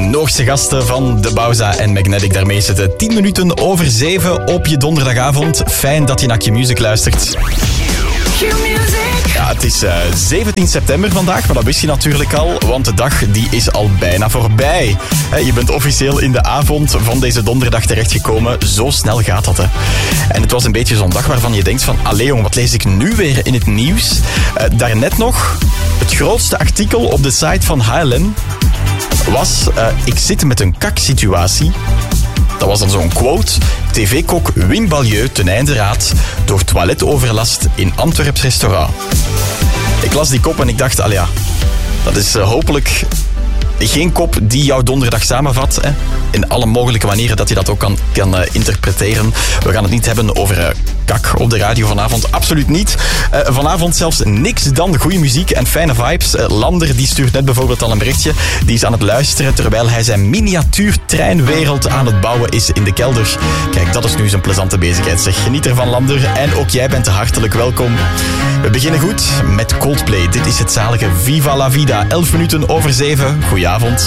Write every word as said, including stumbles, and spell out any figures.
Noorse gasten van De Bauza en Magnetic. Daarmee is het tien minuten over zeven op je donderdagavond. Fijn dat je naar Q-Music luistert. Ja, het is uh, zeventien september vandaag, maar dat wist je natuurlijk al, want de dag die is al bijna voorbij. He, je bent officieel in de avond van deze donderdag terechtgekomen. Zo snel gaat dat, hè. En het was een beetje zo'n dag waarvan je denkt van, allee jong, wat lees ik nu weer in het nieuws? Uh, daarnet nog, het grootste artikel op de site van H L N was, uh, ik zit met een kaksituatie. Dat was dan zo'n quote. T V-kok Wim Balieu ten einde raad door toiletoverlast in Antwerps restaurant. Ik las die kop en ik dacht, al ja, dat is uh, hopelijk geen kop die jouw donderdag samenvat. Hè? In alle mogelijke manieren dat je dat ook kan, kan uh, interpreteren. We gaan het niet hebben over uh, kak op de radio vanavond. Absoluut niet. Uh, vanavond zelfs niks dan goede muziek en fijne vibes. Uh, Lander die stuurt net bijvoorbeeld al een berichtje. Die is aan het luisteren terwijl hij zijn miniatuurtreinwereld aan het bouwen is in de kelder. Kijk, dat is nu zijn plezante bezigheid. Zeg, geniet ervan, Lander. En ook jij bent hartelijk welkom. We beginnen goed met Coldplay. Dit is het zalige Viva la Vida. elf minuten over zeven. Goedenavond.